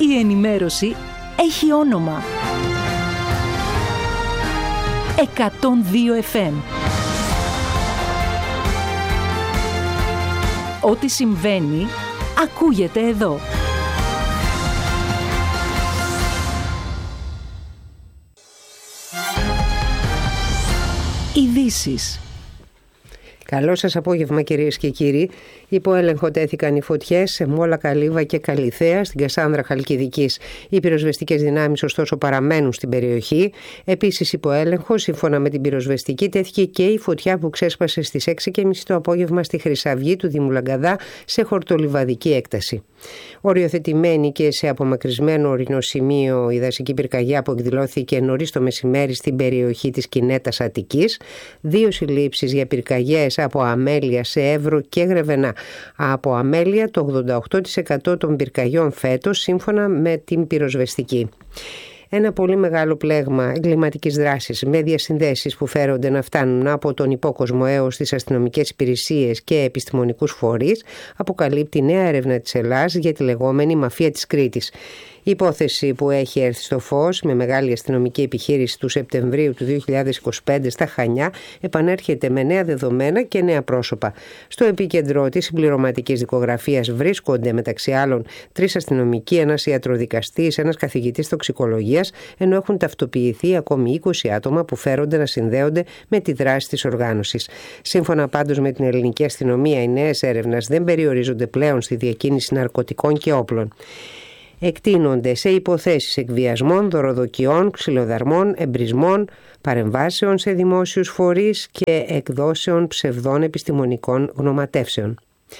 Η ενημέρωση έχει όνομα. 102 FM. Ό,τι συμβαίνει, ακούγεται εδώ. Ειδήσεις. Καλό σας απόγευμα, κυρίες και κύριοι. Υπό έλεγχο τέθηκαν οι φωτιές σε Μόλα, Καλύβα και Καλιθέα στην Κασάνδρα Χαλκιδικής. Οι πυροσβεστικές δυνάμεις ωστόσο παραμένουν στην περιοχή. Επίσης υπό έλεγχο, σύμφωνα με την πυροσβεστική, τέθηκε και η φωτιά που ξέσπασε στις 6:30 το απόγευμα στη Χρυσαυγή του Δήμου Λαγκαδά σε χορτολιβαδική έκταση. Οριοθετημένη και σε απομακρυσμένο ορεινό σημείο η δασική πυρκαγιά που εκδηλώθηκε νωρίς το μεσημέρι στην περιοχή της Κινέτας Αττικής, 2 συλλήψεις για πυρκαγιές από αμέλεια σε Εύρο και Γρεβενά. Από αμέλεια το 88% των πυρκαγιών φέτος, σύμφωνα με την πυροσβεστική. Ένα πολύ μεγάλο πλέγμα εγκληματικής δράσης με διασυνδέσεις που φέρονται να φτάνουν από τον υπόκοσμο έως τις αστυνομικές υπηρεσίες και επιστημονικούς φορείς αποκαλύπτει νέα έρευνα της Ελλάδας για τη λεγόμενη μαφία της Κρήτης. Η υπόθεση που έχει έρθει στο φως με μεγάλη αστυνομική επιχείρηση του Σεπτεμβρίου του 2025 στα Χανιά επανέρχεται με νέα δεδομένα και νέα πρόσωπα. Στο επίκεντρο της συμπληρωματικής δικογραφίας βρίσκονται μεταξύ άλλων 3 αστυνομικοί, ένας ιατροδικαστής, ένας καθηγητής τοξικολογίας, ενώ έχουν ταυτοποιηθεί ακόμη 20 άτομα που φέρονται να συνδέονται με τη δράση της οργάνωσης. Σύμφωνα πάντως με την ελληνική αστυνομία, οι νέες έρευνες δεν περιορίζονται πλέον στη διακίνηση ναρκωτικών και όπλων. Εκτείνονται σε υποθέσεις εκβιασμών, δωροδοκιών, ξυλοδαρμών, εμπρισμών, παρεμβάσεων σε δημόσιους φορείς και εκδόσεων ψευδών επιστημονικών γνωματεύσεων.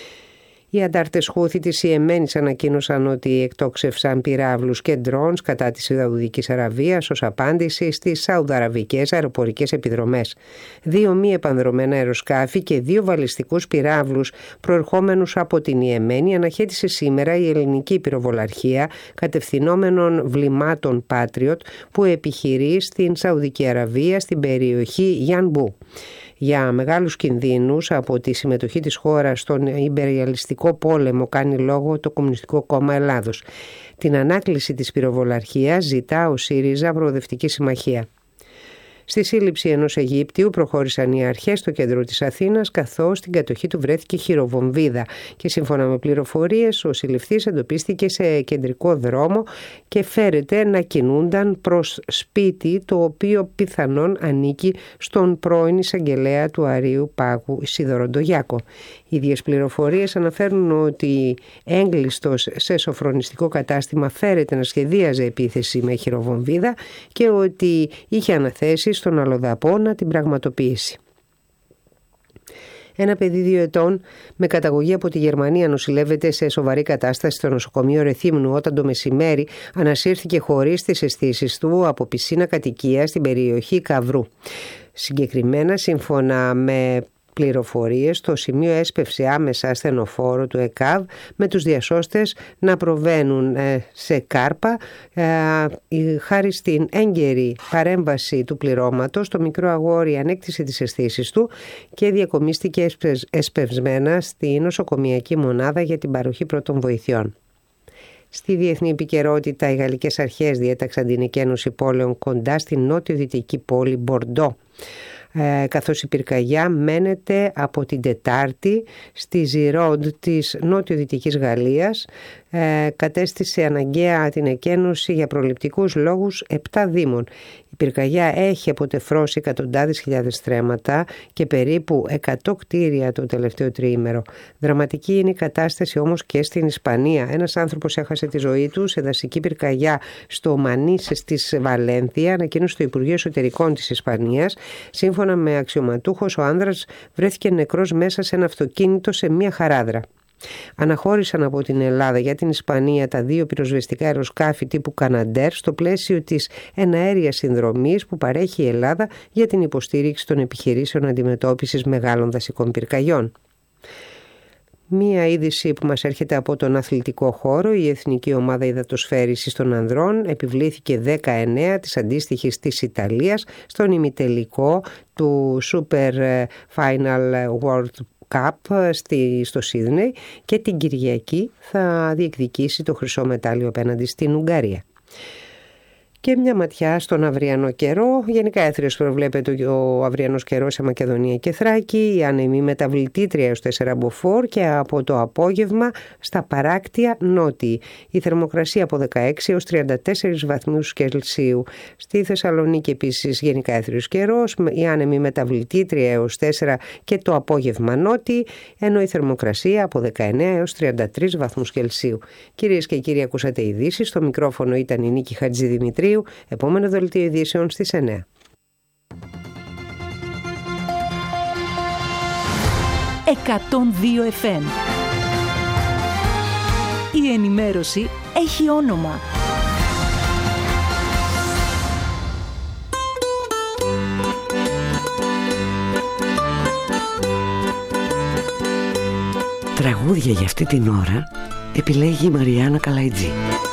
Οι αντάρτες Χούθη της Ιεμένης ανακοίνωσαν ότι εκτόξευσαν πυράβλους και ντρόουνς κατά της Σαουδικής Αραβίας ως απάντηση στις σαουδαραβικές αεροπορικές επιδρομές. 2 μη επανδρομένα αεροσκάφη και 2 βαλιστικούς πυράβλους προερχόμενους από την Ιεμένη αναχέτησε σήμερα η ελληνική πυροβολαρχία κατευθυνόμενων βλημάτων Patriot που επιχειρεί στην Σαουδική Αραβία στην περιοχή Γιανμπού. Για μεγάλους κινδύνους από τη συμμετοχή της χώρας στον ιμπεριαλιστικό πόλεμο κάνει λόγο το Κομμουνιστικό Κόμμα Ελλάδος. Την ανάκληση της πυροβολαρχίας ζητά ο ΣΥΡΙΖΑ Προοδευτική Συμμαχία. Στη σύλληψη ενός Αιγύπτιου προχώρησαν οι αρχές στο κέντρο της Αθήνας, καθώς στην κατοχή του βρέθηκε χειροβομβίδα και σύμφωνα με πληροφορίες ο συλληφθής εντοπίστηκε σε κεντρικό δρόμο και φέρεται να κινούνταν προς σπίτι το οποίο πιθανόν ανήκει στον πρώην εισαγγελέα του Αρείου Πάγου Ισίδωρο Ντογιάκο. Οι ίδιες πληροφορίες αναφέρουν ότι έγκλειστος σε σοφρονιστικό κατάστημα φέρεται να σχεδίαζε επίθεση με χειροβομβίδα και ότι είχε αναθέσει στον αλλοδαπό να την πραγματοποιήσει. Ένα παιδί 2 ετών με καταγωγή από τη Γερμανία νοσηλεύεται σε σοβαρή κατάσταση στο νοσοκομείο Ρεθύμνου όταν το μεσημέρι ανασύρθηκε χωρίς τις αισθήσεις του από πισίνα κατοικία στην περιοχή Καυρού. Συγκεκριμένα, σύμφωνα με πληροφορίες, το σημείο έσπευσε άμεσα ασθενοφόρο του ΕΚΑΒ με τους διασώστες να προβαίνουν σε κάρπα. Χάρη στην έγκαιρη παρέμβαση του πληρώματος, το μικρό αγόρι ανέκτησε τις αισθήσεις του και διακομίστηκε εσπευσμένα στη νοσοκομιακή μονάδα για την παροχή πρώτων βοηθειών. Στη διεθνή επικαιρότητα, οι γαλλικές αρχές διέταξαν την εκένωση πόλεων κοντά στην νότιο-δυτική πόλη Μπορντό, καθώς η πυρκαγιά μένεται από την Τετάρτη στη Ζιρόντ της νότιο-δυτικής Γαλλίας. Κατέστησε αναγκαία την εκένωση για προληπτικούς λόγους 7 δήμων. Η πυρκαγιά έχει αποτεφρώσει εκατοντάδες χιλιάδες στρέμματα και περίπου 100 κτίρια το τελευταίο τριήμερο. Δραματική είναι η κατάσταση όμως και στην Ισπανία. Ένας άνθρωπος έχασε τη ζωή του σε δασική πυρκαγιά στο Μανίσες της Βαλένθια, ανακοίνωσε το Υπουργείο Εσωτερικών της Ισπανίας. Σύμφωνα με αξιωματούχος, ο άνδρας βρέθηκε νεκρός μέσα σε ένα αυτοκίνητο σε μια χαράδρα. Αναχώρησαν από την Ελλάδα για την Ισπανία τα 2 πυροσβεστικά αεροσκάφη τύπου Καναντέρ στο πλαίσιο της εναέριας συνδρομής που παρέχει η Ελλάδα για την υποστήριξη των επιχειρήσεων αντιμετώπισης μεγάλων δασικών πυρκαγιών. Μία είδηση που μας έρχεται από τον αθλητικό χώρο: η Εθνική Ομάδα Υδατοσφαίρισης των Ανδρών επιβλήθηκε 19 της αντίστοιχης της Ιταλίας στον ημιτελικό του Super Final World Cup στο Σίδνεϊ και την Κυριακή θα διεκδικήσει το χρυσό μετάλλιο απέναντι στην Ουγγαρία. Και μια ματιά στον αυριανό καιρό. Γενικά έθριος προβλέπεται ο αυριανός καιρός σε Μακεδονία και Θράκη, η άνεμη μεταβλητή 3 έως 4 μποφόρ και από το απόγευμα στα παράκτια νότιοι. Η θερμοκρασία από 16 έως 34 βαθμούς Κελσίου. Στη Θεσσαλονίκη επίσης γενικά έθριος καιρός, η άνεμη μεταβλητή 3 έως 4 και το απόγευμα νότιοι, ενώ η θερμοκρασία από 19 έως 33 βαθμούς Κελσίου. Κυρίες και κύριοι, ακούσατε ειδήσεις. Στο μικρόφωνο ήταν η Νίκη Χατζηδημητρίου. Επόμενο δελτίο ειδήσεων στις 9. 102 FM. Η ενημέρωση έχει όνομα. Τραγούδια για αυτή την ώρα επιλέγει η Μαριάννα Καλαϊτζή.